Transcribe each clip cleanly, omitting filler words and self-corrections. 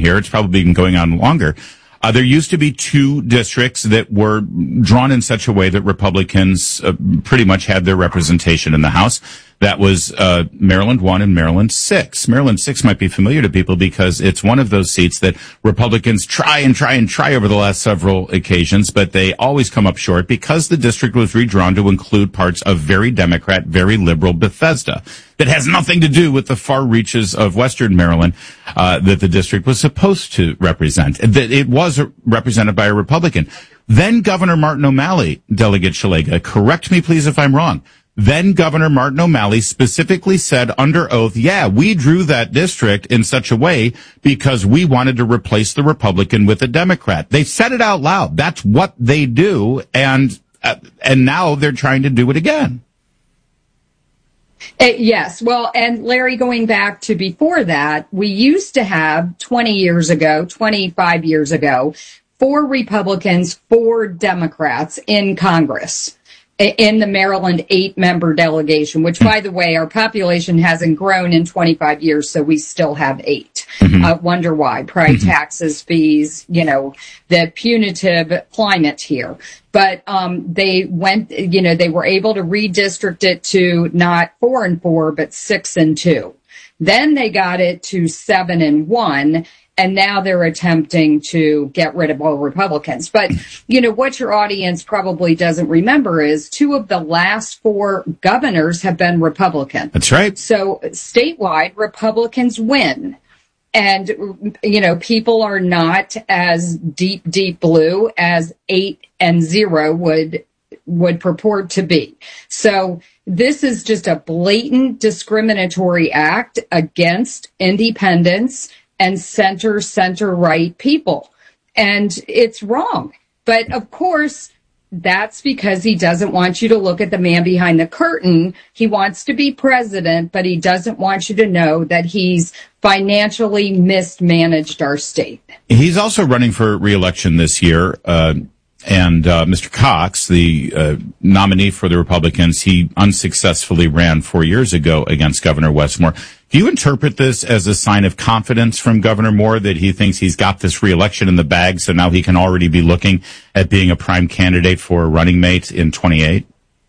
here. It's probably been going on longer. There used to be 2 districts that were drawn in such a way that Republicans pretty much had their representation in the House. That was Maryland 1 and Maryland 6. Maryland 6 might be familiar to people because it's one of those seats that Republicans try over the last several occasions, but they always come up short because the district was redrawn to include parts of very Democrat, very liberal Bethesda that has nothing to do with the far reaches of Western Maryland that the district was supposed to represent. That it was represented by a Republican. Then Governor Martin O'Malley, Delegate Szeliga, correct me please if I'm wrong. Then Governor Martin O'Malley specifically said under oath, yeah, we drew that district in such a way because we wanted to replace the Republican with a Democrat. They said it out loud. That's what they do. And now they're trying to do it again. Yes. Well, and Larry, going back to before that, we used to have 25 years ago, 4 Republicans, 4 Democrats in Congress. In the Maryland 8-member delegation, which, by the way, our population hasn't grown in 25 years, so we still have 8. Wonder why. Probably taxes, fees, the punitive climate here. But they went, they were able to redistrict it to not 4 and 4, but 6 and 2. Then they got it to 7 and 1. And now they're attempting to get rid of all Republicans. But, what your audience probably doesn't remember is 2 of the last 4 governors have been Republican. That's right. So statewide, Republicans win. And, people are not as deep blue as 8 and 0 would purport to be. So this is just a blatant discriminatory act against independents and center-right people. And it's wrong. But of course, that's because he doesn't want you to look at the man behind the curtain. He wants to be president, but he doesn't want you to know that he's financially mismanaged our state. He's also running for re-election this year. And Mr. Cox, the nominee for the Republicans, he unsuccessfully ran 4 years ago against Governor Wes Moore. Do you interpret this as a sign of confidence from Governor Moore that he thinks he's got this re-election in the bag, so now he can already be looking at being a prime candidate for a running mate in 28?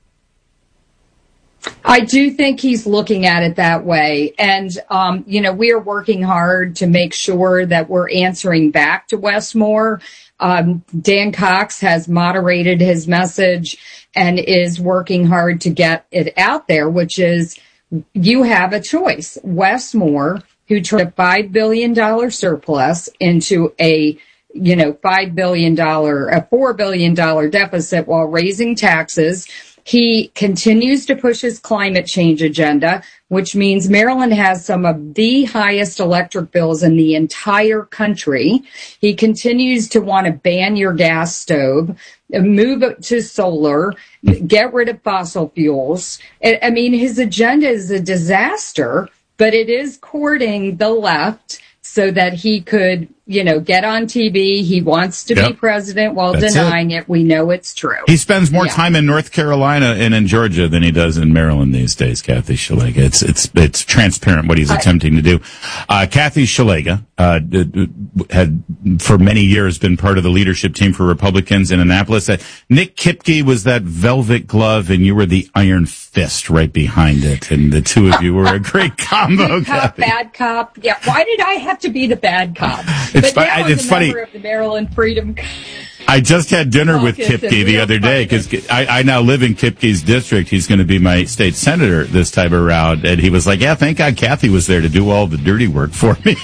I do think he's looking at it that way. And, we are working hard to make sure that we're answering back to Wes Moore. Dan Cox has moderated his message and is working hard to get it out there, which is you have a choice. Wes Moore, who turned a $5 billion surplus into a $4 billion deficit while raising taxes. He continues to push his climate change agenda, which means Maryland has some of the highest electric bills in the entire country. He continues to want to ban your gas stove, move it to solar, get rid of fossil fuels. I mean, his agenda is a disaster, but it is courting the left so that he could, get on TV. He wants to be president while denying it. We know it's true. He spends more time in North Carolina and in Georgia than he does in Maryland these days, Kathy Szeliga. It's transparent what he's attempting to do. Kathy Szeliga had for many years been part of the leadership team for Republicans in Annapolis. Nick Kipke was that velvet glove, and you were the iron fist right behind it. And the two of you were a great combo. Good cop, bad cop. Yeah. Why did I have to be the bad cop? It's funny. Member of the Maryland Freedom. I just had dinner with Kipke the other day because I now live in Kipke's district. He's going to be my state senator this time around. And he was like, yeah, thank God Kathy was there to do all the dirty work for me.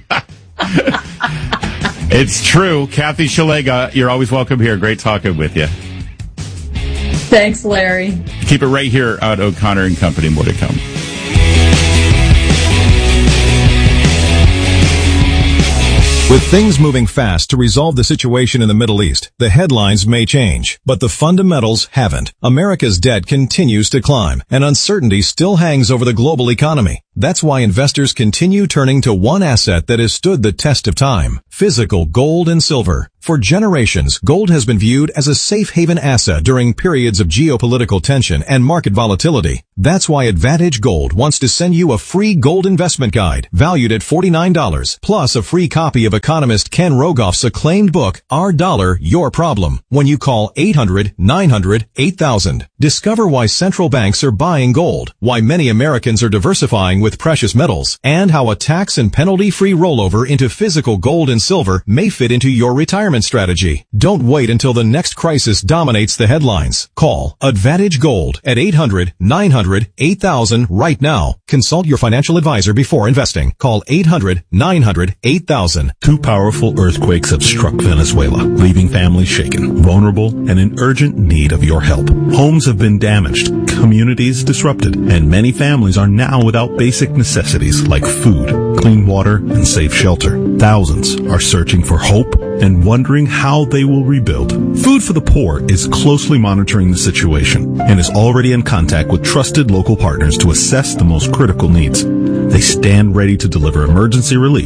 It's true. Kathy Szeliga, you're always welcome here. Great talking with you. Thanks, Larry. Keep it right here on O'Connor and Company. More to come. With things moving fast to resolve the situation in the Middle East, the headlines may change, but the fundamentals haven't. America's debt continues to climb, and uncertainty still hangs over the global economy. That's why investors continue turning to one asset that has stood the test of time: physical gold and silver. For generations, gold has been viewed as a safe haven asset during periods of geopolitical tension and market volatility. That's why Advantage Gold wants to send you a free gold investment guide valued at $49, plus a free copy of economist Ken Rogoff's acclaimed book, Our Dollar, Your Problem, when you call 800-900-8000. Discover why central banks are buying gold, why many Americans are diversifying with precious metals, and how a tax and penalty-free rollover into physical gold and silver may fit into your retirement strategy. Don't wait until the next crisis dominates the headlines. Call Advantage Gold at 800-900-8000 right now. Consult your financial advisor before investing. Call 800-900-8000. Two powerful earthquakes have struck Venezuela, leaving families shaken, vulnerable, and in urgent need of your help. Homes have been damaged, communities disrupted, and many families are now without basic necessities like food, clean water, and safe shelter. Thousands are searching for hope and wondering how they will rebuild. Food for the Poor is closely monitoring the situation and is already in contact with trusted local partners to assess the most critical needs. They stand ready to deliver emergency relief,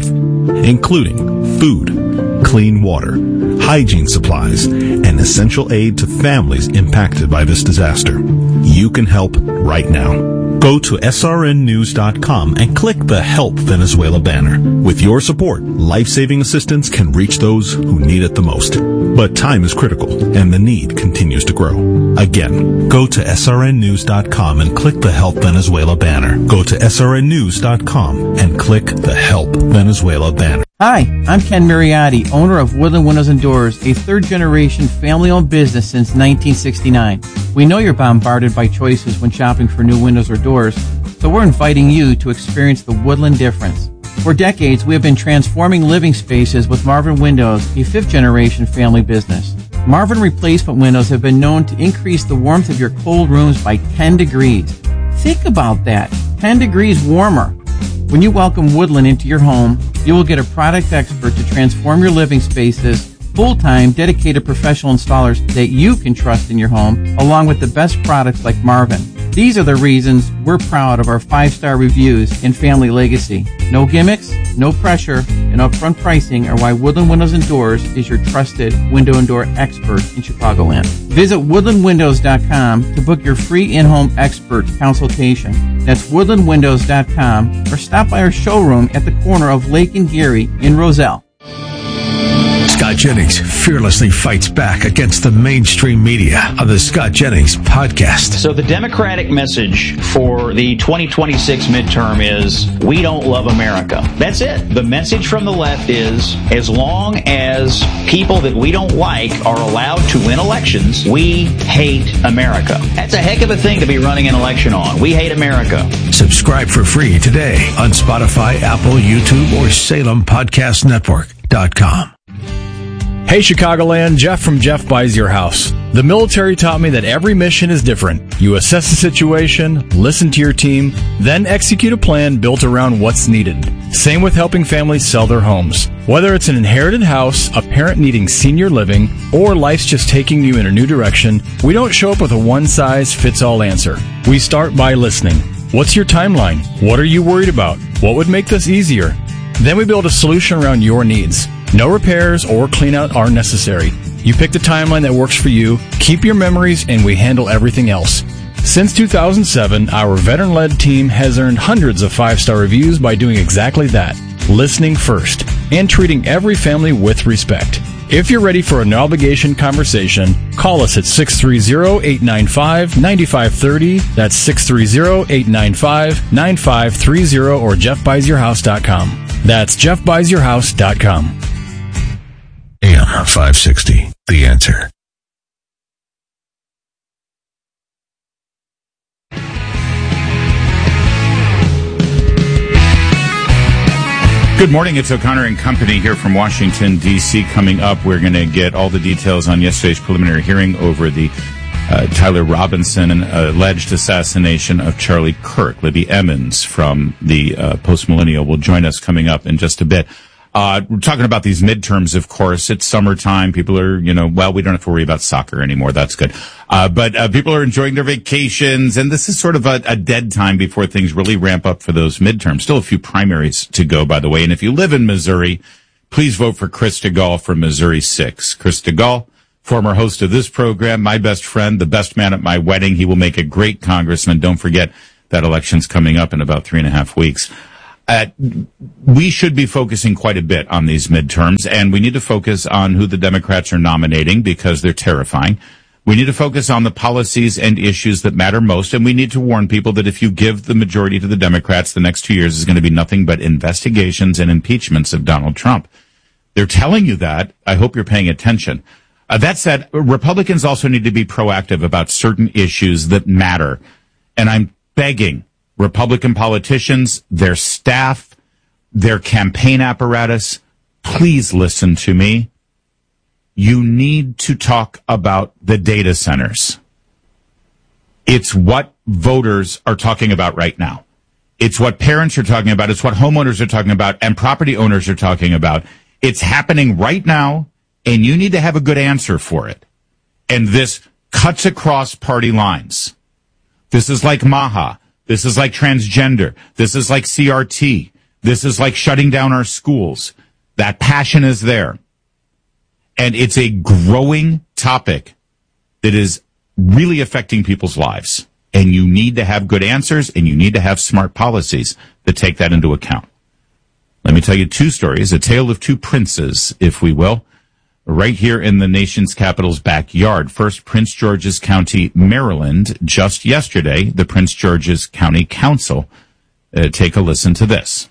including food, clean water, hygiene supplies, and essential aid to families impacted by this disaster. You can help right now. Go to srnnews.com and click the Help Venezuela banner. With your support, life-saving assistance can reach those who need it the most. But time is critical, and the need continues to grow. Again, go to srnnews.com and click the Help Venezuela banner. Go to srnnews.com and click the Help Venezuela banner. Hi, I'm Ken Mariotti, owner of Woodland Windows and Doors, a third-generation family-owned business since 1969. We know you're bombarded by choices when shopping for new windows or doors, so we're inviting you to experience the Woodland difference. For decades, we have been transforming living spaces with Marvin Windows, a fifth-generation family business. Marvin replacement windows have been known to increase the warmth of your cold rooms by 10 degrees. Think about that, 10 degrees warmer. When you welcome Woodland into your home, you will get a product expert to transform your living spaces, full-time, dedicated professional installers that you can trust in your home, along with the best products like Marvin. These are the reasons we're proud of our 5-star reviews and family legacy. No gimmicks, no pressure, and upfront pricing are why Woodland Windows and Doors is your trusted window and door expert in Chicagoland. Visit woodlandwindows.com to book your free in-home expert consultation. That's woodlandwindows.com, or stop by our showroom at the corner of Lake and Geary in Roselle. Scott Jennings fearlessly fights back against the mainstream media on the Scott Jennings podcast. So the Democratic message for the 2026 midterm is, we don't love America. That's it. The message from the left is, as long as people that we don't like are allowed to win elections, we hate America. That's a heck of a thing to be running an election on. We hate America. Subscribe for free today on Spotify, Apple, YouTube, or SalemPodcastNetwork.com. Hey Chicagoland, Jeff from Jeff Buys Your House. The military taught me that every mission is different. You assess the situation, listen to your team, then execute a plan built around what's needed. Same with helping families sell their homes. Whether it's an inherited house, a parent needing senior living, or life's just taking you in a new direction, we don't show up with a one-size-fits-all answer. We start by listening. What's your timeline? What are you worried about? What would make this easier? Then we build a solution around your needs. No repairs or clean out are necessary. You pick the timeline that works for you, keep your memories, and we handle everything else. Since 2007, our veteran-led team has earned hundreds of 5-star reviews by doing exactly that, listening first, and treating every family with respect. If you're ready for an no-obligation conversation, call us at 630-895-9530. That's 630-895-9530 or jeffbuysyourhouse.com. That's jeffbuysyourhouse.com. AM 560, The Answer. Good morning. It's O'Connor and Company here from Washington, D.C. Coming up, we're going to get all the details on yesterday's preliminary hearing over the Tyler Robinson and alleged assassination of Charlie Kirk. Libby Emmons from the Post-Millennial will join us coming up in just a bit. We're talking about these midterms, of course. It's summertime. People are, we don't have to worry about soccer anymore. That's good. But people are enjoying their vacations, and this is sort of a dead time before things really ramp up for those midterms. Still a few primaries to go, by the way. And if you live in Missouri, please vote for Chris DeGaulle for Missouri 6. Chris DeGaulle, former host of this program, my best friend, the best man at my wedding. He will make a great congressman. Don't forget that election's coming up in about 3.5 weeks. We should be focusing quite a bit on these midterms, and we need to focus on who the Democrats are nominating because they're terrifying. We need to focus on the policies and issues that matter most, and we need to warn people that if you give the majority to the Democrats, the next 2 years is going to be nothing but investigations and impeachments of Donald Trump. They're telling you that. I hope you're paying attention. That said, Republicans also need to be proactive about certain issues that matter, and I'm begging Republican politicians, their staff, their campaign apparatus, please listen to me. You need to talk about the data centers. It's what voters are talking about right now. It's what parents are talking about. It's what homeowners are talking about and property owners are talking about. It's happening right now, and you need to have a good answer for it. And this cuts across party lines. This is like MAHA. This is like transgender. This is like CRT. This is like shutting down our schools. That passion is there. And it's a growing topic that is really affecting people's lives. And you need to have good answers, and you need to have smart policies that take that into account. Let me tell you two stories, a tale of two princes, if we will, right here in the nation's capital's backyard. First, Prince George's County, Maryland. Just yesterday, the Prince George's County Council. Take a listen to this.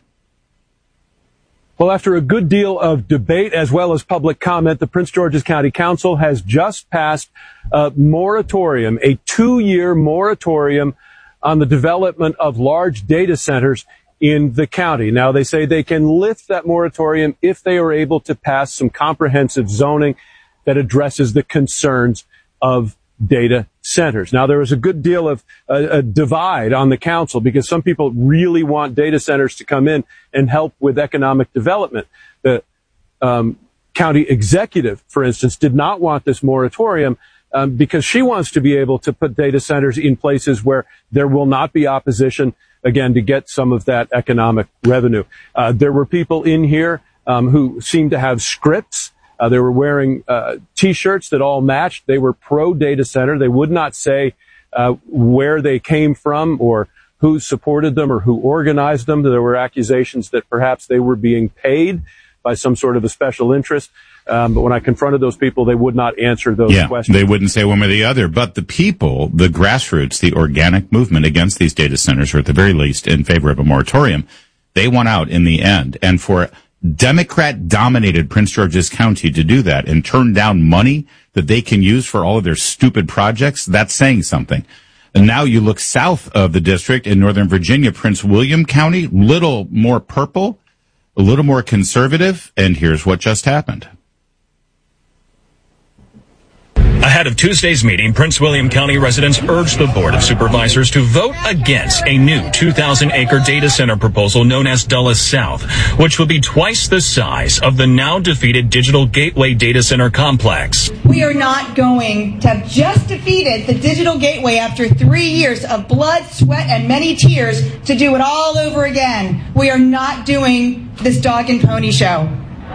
Well, after a good deal of debate as well as public comment, the Prince George's County Council has just passed a moratorium, a 2-year moratorium on the development of large data centers in the county. Now, they say they can lift that moratorium if they are able to pass some comprehensive zoning that addresses the concerns of data centers. Now, there is a good deal of a divide on the council because some people really want data centers to come in and help with economic development. The county executive, for instance, did not want this moratorium because she wants to be able to put data centers in places where there will not be opposition, again, to get some of that economic revenue. There were people in here who seemed to have scripts. They were wearing T-shirts that all matched. They were pro-data center. They would not say where they came from or who supported them or who organized them. There were accusations that perhaps they were being paid by some sort of a special interest. But when I confronted those people, they would not answer those questions. They wouldn't say one or the other. But the people, the grassroots, the organic movement against these data centers, or at the very least in favor of a moratorium, they won out in the end. And for Democrat-dominated Prince George's County to do that and turn down money that they can use for all of their stupid projects, that's saying something. And now you look south of the district in Northern Virginia, Prince William County, little more purple, a little more conservative, and here's what just happened. Ahead of Tuesday's meeting, Prince William County residents urged the Board of Supervisors to vote against a new 2,000-acre data center proposal known as Dulles South, which would be twice the size of the now-defeated Digital Gateway data center complex. We are not going to have just defeated the Digital Gateway after 3 years of blood, sweat, and many tears to do it all over again. We are not doing this dog and pony show.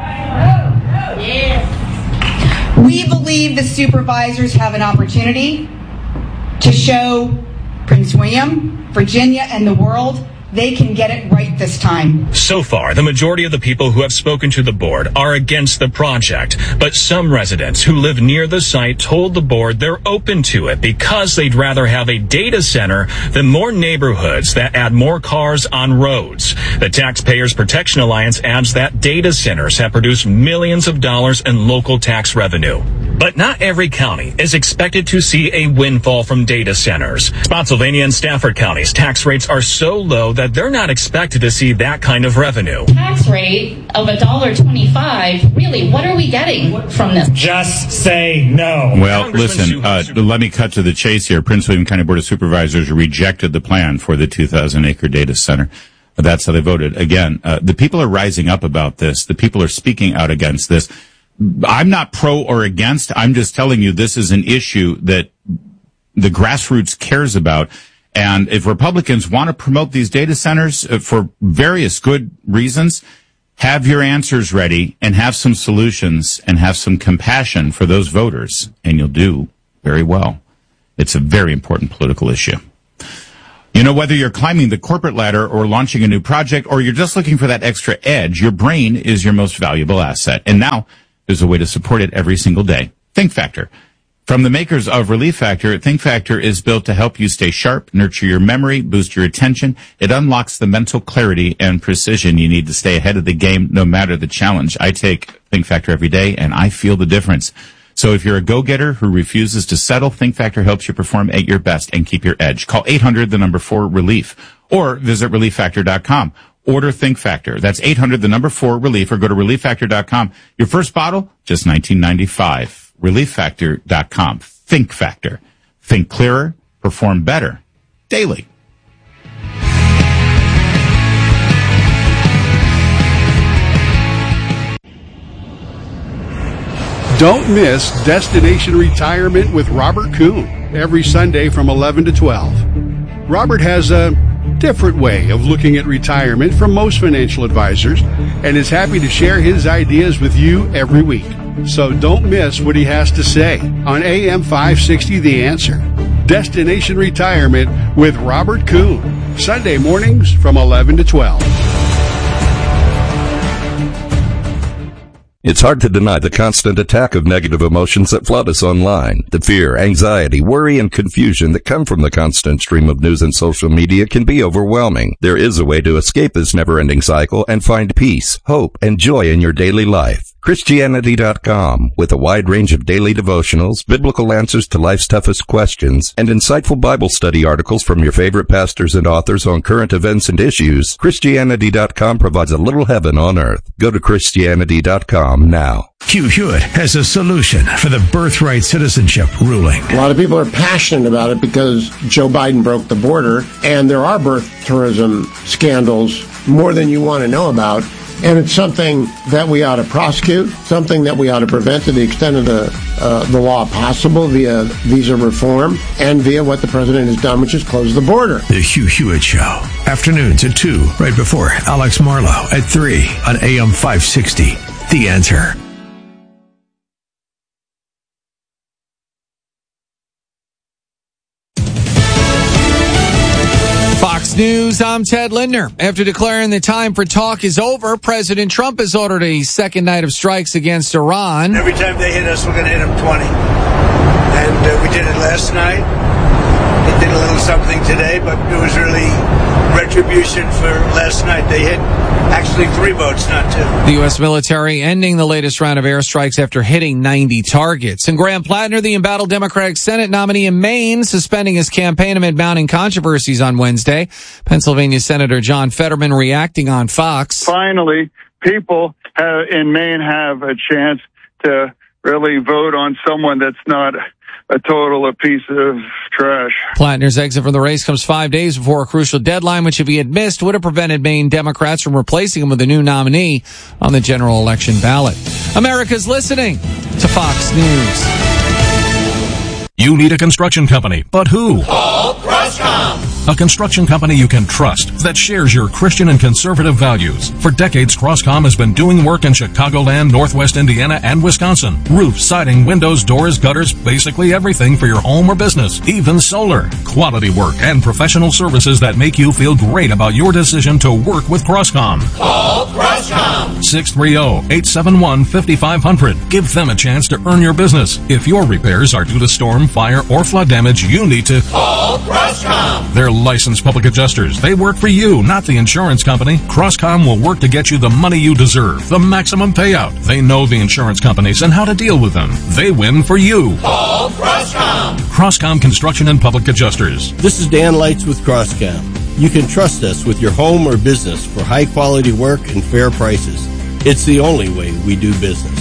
Yes. We believe the supervisors have an opportunity to show Prince William, Virginia, and the world they can get it right this time. So far, the majority of the people who have spoken to the board are against the project, but some residents who live near the site told the board they're open to it because they'd rather have a data center than more neighborhoods that add more cars on roads. The Taxpayers Protection Alliance adds that data centers have produced millions of dollars in local tax revenue. But not every county is expected to see a windfall from data centers. Spotsylvania and Stafford counties' tax rates are so low that they're not expected to see that kind of revenue. Tax rate of $1.25, really, what are we getting from this? Just say no. Well, listen, let me cut to the chase here. Prince William County Board of Supervisors rejected the plan for the 2,000-acre data center. That's how they voted. Again, the people are rising up about this. The people are speaking out against this. I'm not pro or against. I'm just telling you this is an issue that the grassroots cares about. And if Republicans want to promote these data centers for various good reasons, Have your answers ready and have some solutions and have some compassion for those voters, and you'll do very well. It's a very important political issue. You know, whether you're climbing the corporate ladder or launching a new project or you're just looking for that extra edge, your brain is your most valuable asset. And now there's a way to support it every single day. Think Factor. From the makers of Relief Factor, Think Factor is built to help you stay sharp, nurture your memory, boost your attention. It unlocks the mental clarity and precision you need to stay ahead of the game no matter the challenge. I take Think Factor every day, and I feel the difference. So if you're a go-getter who refuses to settle, Think Factor helps you perform at your best and keep your edge. Call 800-4-RELIEF or visit ReliefFactor.com. Order Think Factor. That's 800-4-RELIEF or go to ReliefFactor.com. Your first bottle, just $19.95. ReliefFactor.com. Think Factor. Think clearer, perform better. Daily. Don't miss Destination Retirement with Robert Kuhn every Sunday from 11 to 12. Robert has a different way of looking at retirement from most financial advisors and is happy to share his ideas with you every week. So don't miss what he has to say on AM 560 The Answer. Destination Retirement with Robert Kuhn, Sunday mornings from 11 to 12. It's hard to deny the constant attack of negative emotions that flood us online. The fear, anxiety, worry, and confusion that come from the constant stream of news and social media can be overwhelming. There is a way to escape this never-ending cycle and find peace, hope, and joy in your daily life. Christianity.com, with a wide range of daily devotionals, biblical answers to life's toughest questions, and insightful Bible study articles from your favorite pastors and authors on current events and issues. Christianity.com provides a little heaven on earth. Go to Christianity.com now. Hugh Hewitt has a solution for the birthright citizenship ruling. A lot of people are passionate about it because Joe Biden broke the border, and there are birth tourism scandals, more than you want to know about. And it's something that we ought to prosecute, something that we ought to prevent to the extent of the law possible via visa reform and via what the president has done, which is close the border. The Hugh Hewitt Show. Afternoons at 2, right before Alex Marlowe at 3 on AM 560. The Answer. Fox News, I'm Ted Lindner. After declaring the time for talk is over, President Trump has ordered a second night of strikes against Iran. Every time they hit us, we're going to hit them 20. And we did it last night. They did a little something today, but it was really retribution for last night. They hit actually 3 boats, not 2. The U.S. military ending the latest round of airstrikes after hitting 90 targets. And Graham Plattner, the embattled Democratic Senate nominee in Maine, suspending his campaign amid mounting controversies on Wednesday. Pennsylvania Senator John Fetterman reacting on Fox. Finally, people in Maine have a chance to really vote on someone that's not a piece of trash. Plattner's exit from the race comes 5 days before a crucial deadline, which if he had missed would have prevented Maine Democrats from replacing him with a new nominee on the general election ballot. America's listening to Fox News. You need a construction company, but who? Call Croscom. A construction company you can trust that shares your Christian and conservative values. For decades, Croscom has been doing work in Chicagoland, Northwest Indiana, and Wisconsin. Roofs, siding, windows, doors, gutters, basically everything for your home or business, even solar. Quality work and professional services that make you feel great about your decision to work with Croscom. Call Croscom. 630-871-5500. Give them a chance to earn your business. If your repairs are due to storm, fire, or flood damage, you need to call Croscom. They're licensed public adjusters. They work for you, not the insurance company. Croscom will work to get you the money you deserve, the maximum payout. They know the insurance companies and how to deal with them. They win for you. Call Croscom. Croscom Construction and Public Adjusters. This is Dan Lights with Croscom. You can trust us with your home or business for high-quality work and fair prices. It's the only way we do business.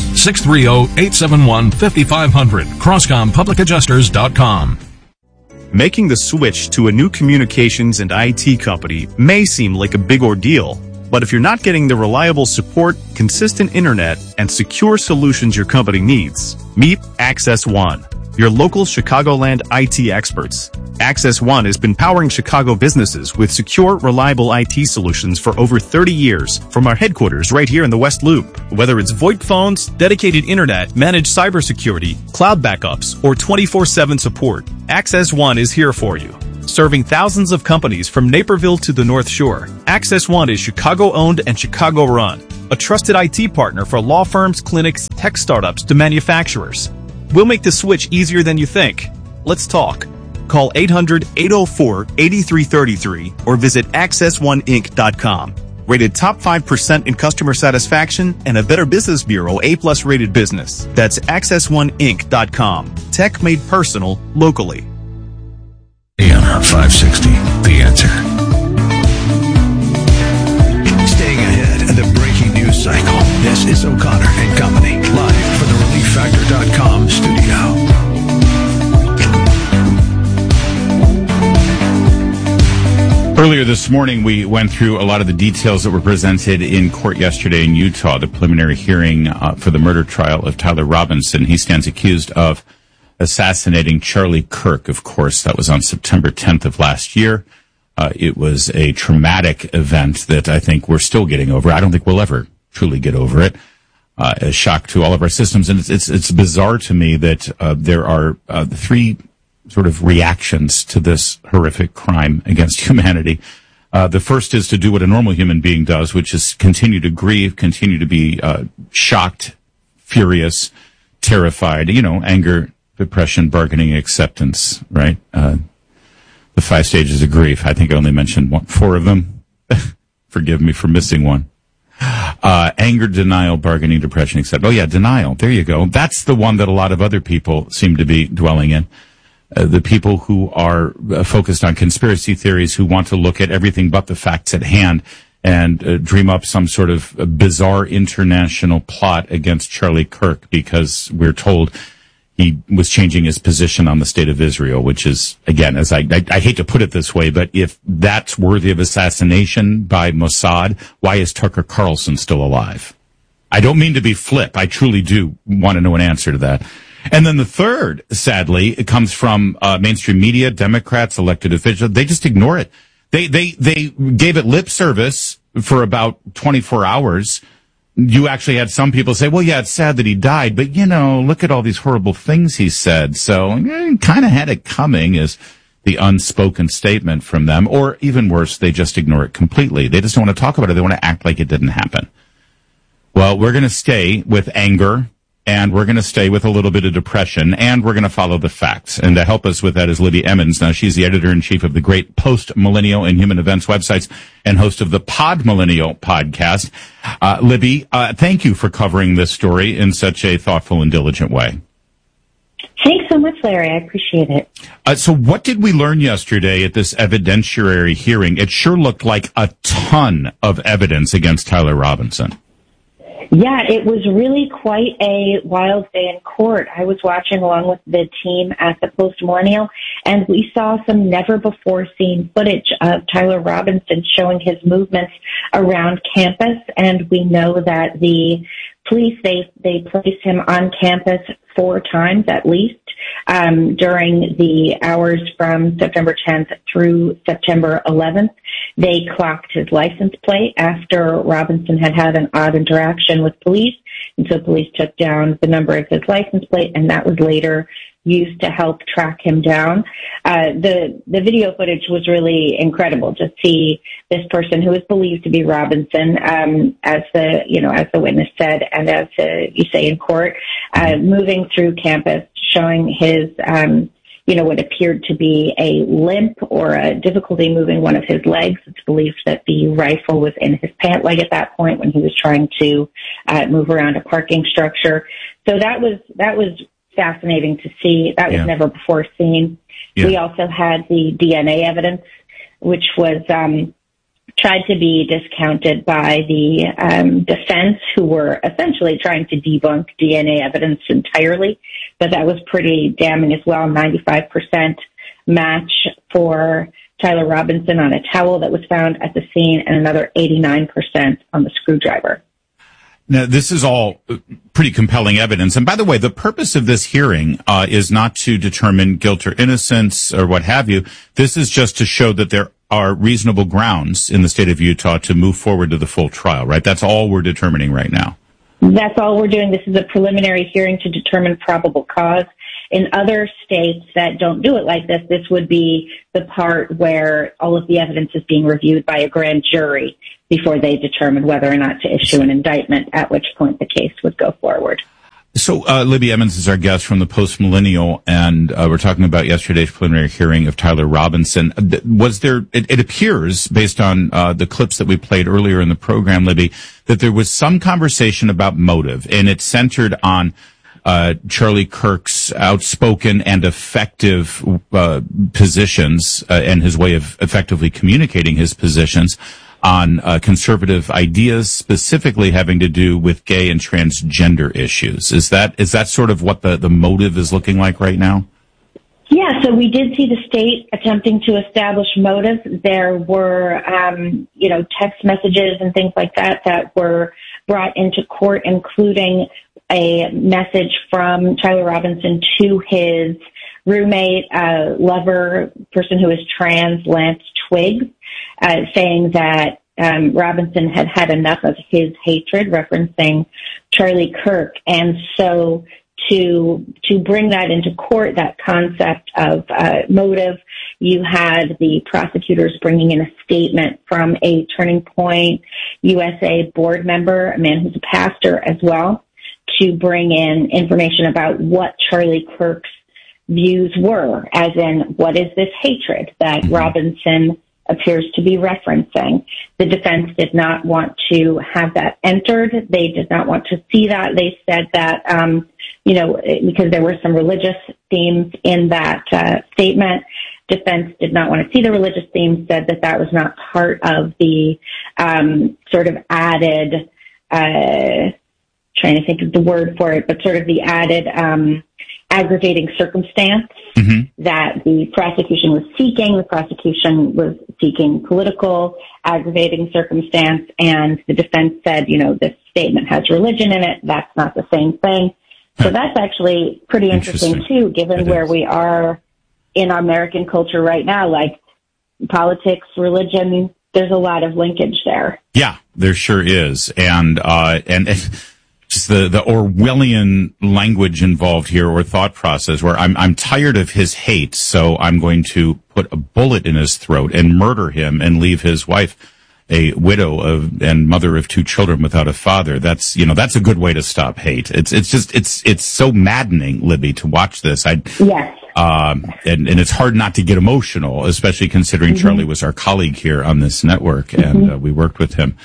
630-871-5500. CroscomPublicAdjusters.com. Making the switch to a new communications and IT company may seem like a big ordeal, but if you're not getting the reliable support, consistent internet, and secure solutions your company needs, meet Access One. your local Chicagoland IT experts. Access One has been powering Chicago businesses with secure, reliable IT solutions for over 30 years from our headquarters right here in the West Loop. Whether it's VoIP phones, dedicated internet, managed cybersecurity, cloud backups, or 24/7 support, Access One is here for you. Serving thousands of companies from Naperville to the North Shore, Access One is Chicago-owned and Chicago-run, a trusted IT partner for law firms, clinics, tech startups to manufacturers. We'll make the switch easier than you think. Let's talk. Call 800-804-8333 or visit accessoneinc.com. Rated top 5% in customer satisfaction and a Better Business Bureau A+ rated business. That's accessoneinc.com. Tech made personal locally. AM 560, The Answer. Staying ahead of the breaking news cycle. This is O'Connor and Company, live from the ReliefFactor.com studio. Earlier this morning, we went through a lot of the details that were presented in court yesterday in Utah, the preliminary hearing for the murder trial of Tyler Robinson. He stands accused of assassinating Charlie Kirk. Of course, that was on September 10th of last year. It was a traumatic event that I think we're still getting over. I don't think we'll ever truly get over it. A shock to all of our systems. And it's bizarre to me that there are three sort of reactions to this horrific crime against humanity. The first is to do what a normal human being does, which is continue to grieve, continue to be shocked, furious, terrified, anger, depression, bargaining, acceptance, right? The 5 stages of grief. I think I only mentioned 4 of them. Forgive me for missing one. Anger, denial, bargaining, depression, acceptance. Oh yeah, denial. There you go. That's the one that a lot of other people seem to be dwelling in. The people who are focused on conspiracy theories, who want to look at everything but the facts at hand and dream up some sort of bizarre international plot against Charlie Kirk because we're told he was changing his position on the state of Israel, which is, again, as I hate to put it this way, but if that's worthy of assassination by Mossad, why is Tucker Carlson still alive? I don't mean to be flip. I truly do want to know an answer to that. And then the third, sadly, it comes from mainstream media, Democrats, elected officials. They just ignore it. They gave it lip service for about 24 hours. You actually had some people say, well, yeah, it's sad that he died, but, look at all these horrible things he said. So kind of had it coming as the unspoken statement from them. Or even worse, they just ignore it completely. They just don't want to talk about it. They want to act like it didn't happen. Well, we're going to stay with anger, and we're going to stay with a little bit of depression, and we're going to follow the facts. And to help us with that is Libby Emmons. Now, she's the editor-in-chief of the great Post-Millennial and Human Events websites and host of the Pod Millennial podcast. Libby, thank you for covering this story in such a thoughtful and diligent way. Thanks so much, Larry. I appreciate it. So what did we learn yesterday at this evidentiary hearing? It sure looked like a ton of evidence against Tyler Robinson. Yeah, it was really quite a wild day in court. I was watching along with the team at the Post-Millennial, and we saw some never-before-seen footage of Tyler Robinson showing his movements around campus, and we know that the police, they placed him on campus 4 times at least during the hours from September 10th through September 11th. They clocked his license plate after Robinson had an odd interaction with police, and so police took down the number of his license plate, and that was later used to help track him down. The video footage was really incredible to see this person who is believed to be Robinson, as the witness said, and as you say in court, moving through campus, showing his, what appeared to be a limp or a difficulty moving one of his legs. It's believed that the rifle was in his pant leg at that point when he was trying to move around a parking structure. So that was fascinating to see. That was never before seen. Yeah. We also had the DNA evidence, which was tried to be discounted by the defense, who were essentially trying to debunk DNA evidence entirely. But that was pretty damning as well. 95% match for Tyler Robinson on a towel that was found at the scene, and another 89% on the screwdriver. Now, this is all pretty compelling evidence. And by the way, the purpose of this hearing is not to determine guilt or innocence or what have you. This is just to show that there are reasonable grounds in the state of Utah to move forward to the full trial, right? That's all we're determining right now. That's all we're doing. This is a preliminary hearing to determine probable cause. In other states that don't do it like this, this would be the part where all of the evidence is being reviewed by a grand jury before they determine whether or not to issue an indictment, at which point the case would go forward. So Libby Emmons is our guest from the Post Millennial, and we're talking about yesterday's preliminary hearing of Tyler Robinson. Was there, it appears, based on the clips that we played earlier in the program, Libby, that there was some conversation about motive, and it centered on Charlie Kirk's outspoken and effective positions and his way of effectively communicating his positions on conservative ideas, specifically having to do with gay and transgender issues. Is that sort of what the motive is looking like right now? Yeah, so we did see the state attempting to establish motive. There were, text messages and things like that were brought into court, including a message from Tyler Robinson to his roommate, lover, person who is trans, Lance Twiggs, saying that Robinson had had enough of his hatred, referencing Charlie Kirk. And so to bring that into court, that concept of motive, you had the prosecutors bringing in a statement from a Turning Point USA board member, a man who's a pastor as well, to bring in information about what Charlie Kirk's views were, as in, what is this hatred that Robinson appears to be referencing. The defense did not want to have that entered. They did not want to see that. They said that, because there were some religious themes in that statement, defense did not want to see the religious themes, said that was not part of the sort of added, trying to think of the word for it, but sort of the added aggravating circumstance that the prosecution was seeking. The prosecution was seeking political aggravating circumstance, and the defense said, this statement has religion in it. That's not the same thing. So that's actually pretty interesting too, given where we are in American culture right now, like politics, religion, there's a lot of linkage there. Yeah, there sure is. And just the Orwellian language involved here, or thought process, where I'm tired of his hate, so I'm going to put a bullet in his throat and murder him and leave his wife a widow and mother of 2 children without a father. That's a good way to stop hate. It's so maddening, Libby, to watch this. Yes. And it's hard not to get emotional, especially considering Charlie was our colleague here on this network, and we worked with him.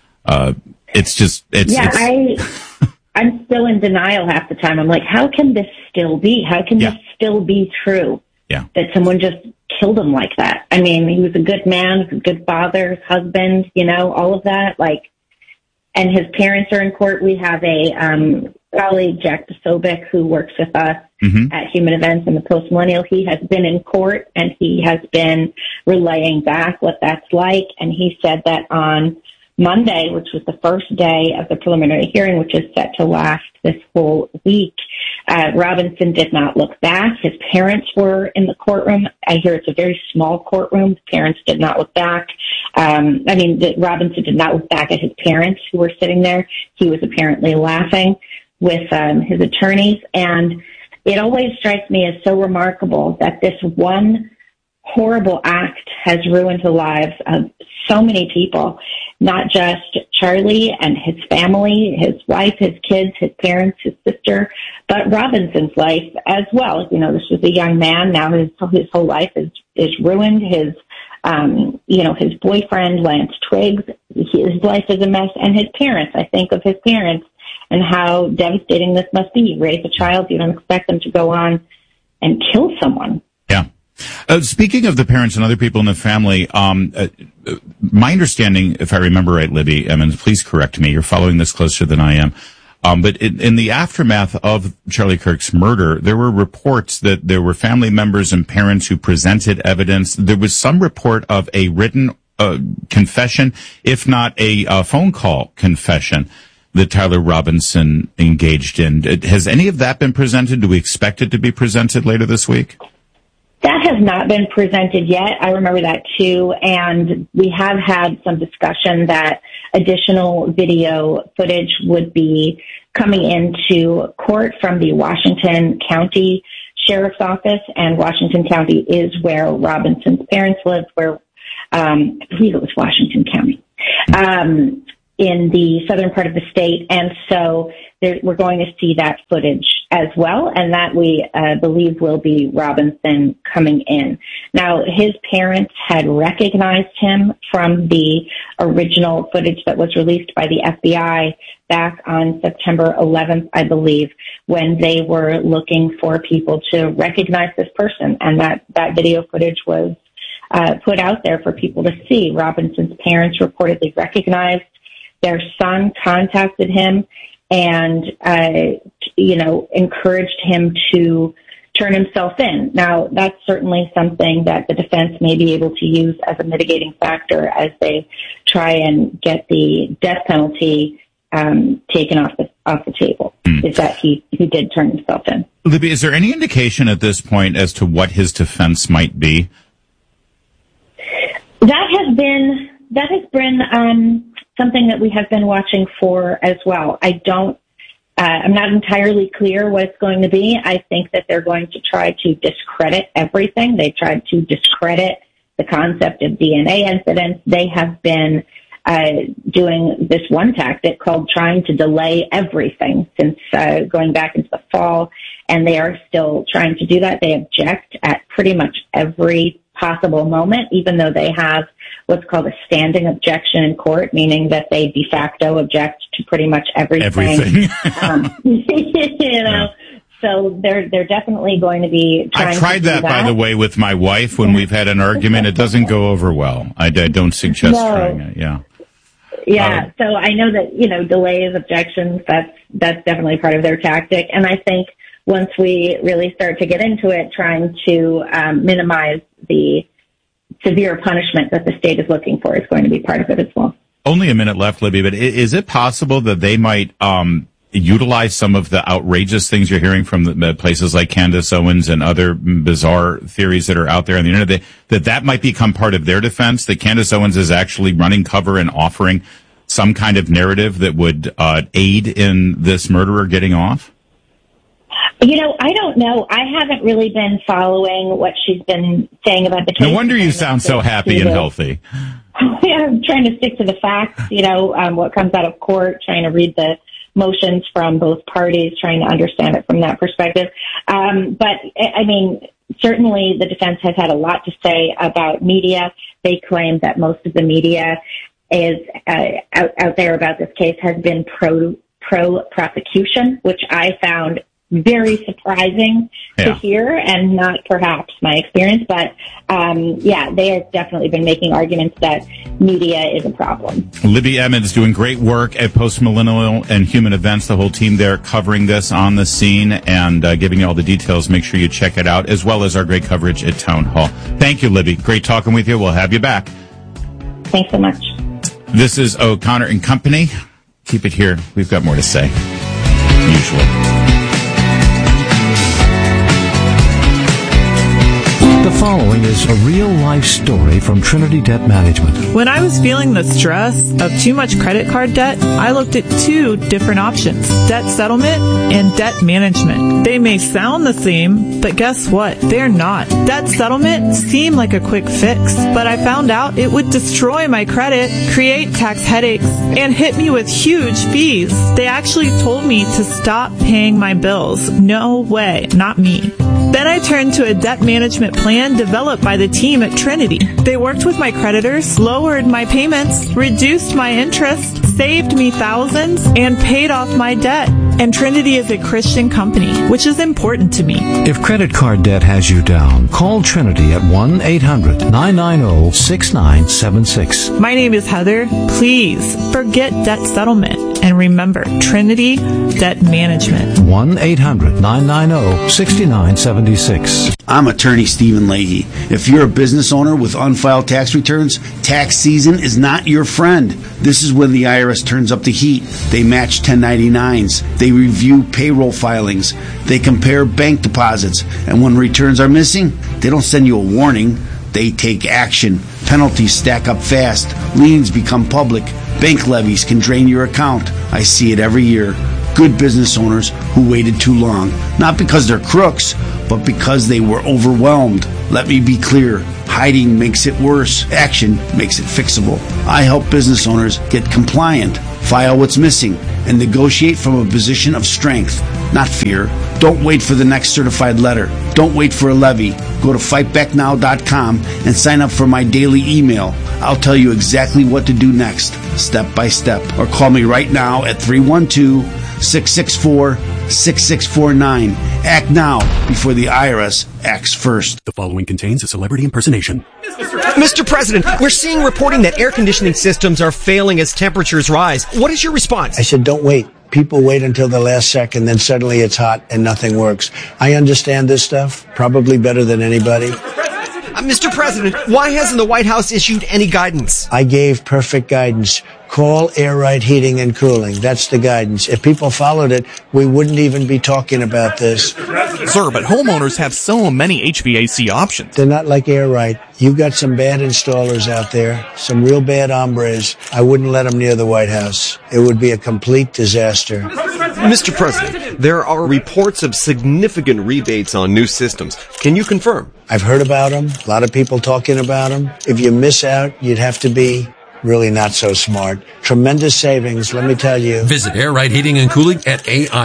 I'm still in denial half the time. I'm like, how can this still be? How can this still be true? Yeah. That someone just killed him like that. I mean, he was a good man, a good father, his husband, all of that. And his parents are in court. We have a colleague, Jack Posobiec, who works with us at Human Events and the Post Millennial. He has been in court, and he has been relaying back what that's like. And he said that on Monday, which was the first day of the preliminary hearing, which is set to last this whole week, Robinson did not look back. His parents were in the courtroom. I hear it's a very small courtroom. The parents did not look back. Robinson did not look back at his parents who were sitting there. He was apparently laughing with his attorneys. And it always strikes me as so remarkable that this one horrible act has ruined the lives of so many people, not just Charlie and his family, his wife, his kids, his parents, his sister, but Robinson's life as well. This was a young man. Now his whole life is ruined. His boyfriend, Lance Twiggs, his life is a mess. And his parents, I think of his parents and how devastating this must be. You raise a child, you don't expect them to go on and kill someone. Yeah. Speaking of the parents and other people in the family, my understanding, if I remember right, Libby Emmons, please correct me, you're following this closer than I am, but in the aftermath of Charlie Kirk's murder, there were reports that there were family members and parents who presented evidence. There was some report of a written confession, if not a phone call confession, that Tyler Robinson engaged in. Has any of that been presented? Do we expect it to be presented later this week? That has not been presented yet. I remember that too. And we have had some discussion that additional video footage would be coming into court from the Washington County Sheriff's Office. And Washington County is where Robinson's parents lived, where I believe it was Washington County, in the southern part of the state. And so we're going to see that footage as well, and that we believe will be Robinson coming in. Now, his parents had recognized him from the original footage that was released by the FBI back on September 11th, I believe, when they were looking for people to recognize this person, and that video footage was put out there for people to see. Robinson's parents reportedly recognized their son, contacted him, and, encouraged him to turn himself in. Now, that's certainly something that the defense may be able to use as a mitigating factor as they try and get the death penalty taken off the table, is that he did turn himself in. Libby, is there any indication at this point as to what his defense might be? That has been something that we have been watching for as well. I'm not entirely clear what it's going to be. I think that they're going to try to discredit everything. They tried to discredit the concept of DNA incidents. They have been doing this one tactic called trying to delay everything since going back into the fall, and they are still trying to do that. They object at pretty much every possible moment, even though they have what's called a standing objection in court, meaning that they de facto object to pretty much everything. So they're definitely going to be trying I tried to do that, by the way, with my wife when we've had an argument. It doesn't go over well. I don't suggest trying it. Yeah. Yeah. So I know that, delays, objections, that's definitely part of their tactic. And I think once we really start to get into it, trying to minimize the severe punishment that the state is looking for is going to be part of it as well. Only a minute left, Libby, but is it possible that they might utilize some of the outrageous things you're hearing from the places like Candace Owens and other bizarre theories that are out there on the internet, that might become part of their defense, that Candace Owens is actually running cover and offering some kind of narrative that would aid in this murderer getting off? I don't know. I haven't really been following what she's been saying about the case. No wonder you sound so happy and healthy. Yeah, I'm trying to stick to the facts, what comes out of court, trying to read the motions from both parties, trying to understand it from that perspective. But, certainly the defense has had a lot to say about media. They claim that most of the media is out there about this case has been pro-prosecution, which I found very surprising to hear, and not perhaps my experience, but they have definitely been making arguments that media is a problem. Libby Emmons doing great work at Postmillennial and Human Events, the whole team there covering this on the scene and giving you all the details. Make sure you check it out, as well as our great coverage at Town Hall. Thank you, Libby. Great talking with you. We'll have you back. Thanks so much. This is O'Connor and Company. Keep it here. We've got more to say, usually. The following is a real-life story from Trinity Debt Management. When I was feeling the stress of too much credit card debt, I looked at two different options: debt settlement and debt management. They may sound the same, but guess what? They're not. Debt settlement seemed like a quick fix, but I found out it would destroy my credit, create tax headaches, and hit me with huge fees. They actually told me to stop paying my bills. No way, not me. Then I turned to a debt management plan developed by the team at Trinity. They worked with my creditors, lowered my payments, reduced my interest, saved me thousands, and paid off my debt. And Trinity is a Christian company, which is important to me. If credit card debt has you down, call Trinity at 1-800-990-6976. My name is Heather. Please forget debt settlement. And remember, Trinity Debt Management. 1-800-990-6976. I'm attorney Stephen Leahy. If you're a business owner with unfiled tax returns, tax season is not your friend. This is when the IRS turns up the heat. They match 1099s. They review payroll filings. They compare bank deposits. And when returns are missing, they don't send you a warning. They take action. Penalties stack up fast. Liens become public. Bank levies can drain your account. I see it every year. Good business owners who waited too long. Not because they're crooks, but because they were overwhelmed. Let me be clear. Hiding makes it worse. Action makes it fixable. I help business owners get compliant, file what's missing, and negotiate from a position of strength, not fear. Don't wait for the next certified letter. Don't wait for a levy. Go to fightbacknow.com and sign up for my daily email. I'll tell you exactly what to do next, step by step. Or call me right now at 312-664-6649. Act now before the IRS acts first. The following contains a celebrity impersonation. Mr. President, we're seeing reporting that air conditioning systems are failing as temperatures rise. What is your response? I said, don't wait. People wait until the last second, then suddenly it's hot and nothing works. I understand this stuff probably better than anybody. Mr. President, why hasn't the White House issued any guidance? I gave perfect guidance. Call Air Right Heating and Cooling. That's the guidance. If people followed it, we wouldn't even be talking about this. Sir, but homeowners have so many HVAC options. They're not like Air Right. You've got some bad installers out there, some real bad hombres. I wouldn't let them near the White House. It would be a complete disaster. Mr. President, there are reports of significant rebates on new systems. Can you confirm? I've heard about them. A lot of people talking about them. If you miss out, you'd have to be really not so smart. Tremendous savings, let me tell you. Visit Air Right Heating and Cooling at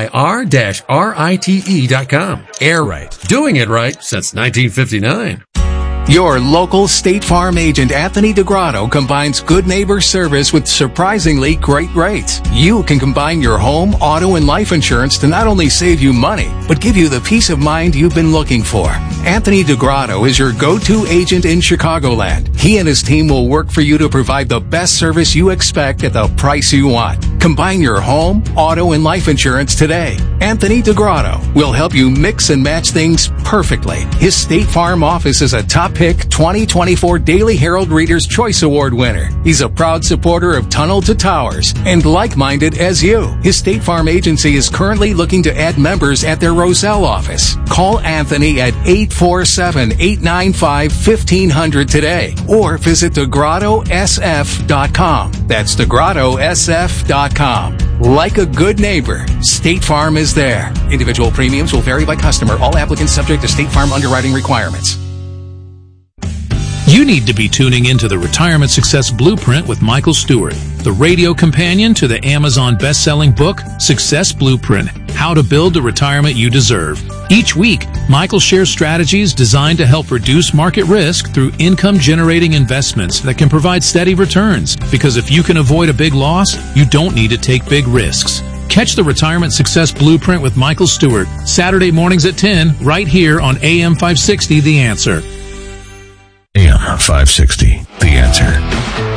AIR-RITE.com. Air Right. Doing it right since 1959. Your local State Farm agent, Anthony DeGrotto, combines good neighbor service with surprisingly great rates. You can combine your home, auto, and life insurance to not only save you money, but give you the peace of mind you've been looking for. Anthony DeGrotto is your go-to agent in Chicagoland. He and his team will work for you to provide the best service you expect at the price you want. Combine your home, auto, and life insurance today. Anthony DeGrotto will help you mix and match things perfectly. His State Farm office is a top pick 2024 Daily Herald Reader's Choice Award winner. He's a proud supporter of Tunnel to Towers and like-minded as you. His State Farm agency is currently looking to add members at their Roselle office. Call Anthony at 847-895-1500 today or visit DeGrottoSF.com. That's DeGrottoSF.com. Like a good neighbor, State Farm is there. Individual premiums will vary by customer. All applicants subject to State Farm underwriting requirements. You need to be tuning into the Retirement Success Blueprint with Michael Stewart, the radio companion to the Amazon best-selling book, Success Blueprint, How to Build the Retirement You Deserve. Each week, Michael shares strategies designed to help reduce market risk through income-generating investments that can provide steady returns. Because if you can avoid a big loss, you don't need to take big risks. Catch the Retirement Success Blueprint with Michael Stewart, Saturday mornings at 10, right here on AM 560, The Answer. AM 560, The Answer.